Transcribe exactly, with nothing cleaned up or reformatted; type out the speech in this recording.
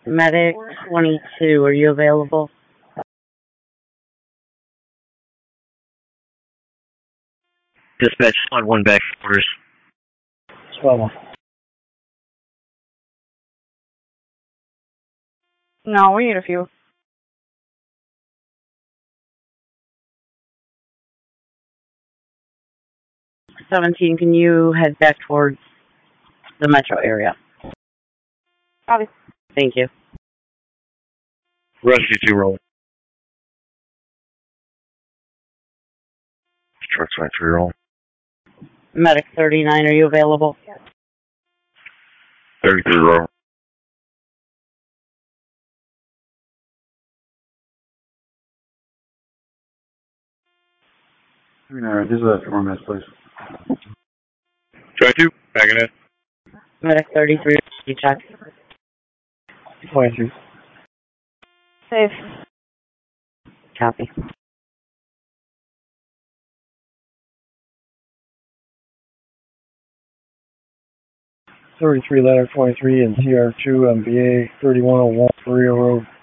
Medic twenty-two, are you available? Dispatch on one back orders. twelve. No, we need a few. seventeen, can you head back towards the metro area? Copy. Thank you. Rescue two rolling. Truck twenty-three rolling. Medic thirty-nine, are you available? thirty-three rolling. Alright, this is a format, please. twenty-two, backing in. Medic thirty-three, you check. twenty-three. Safe. Copy. thirty-three, letter twenty-three, and T R two on B A thirty-one oh one Perea Road.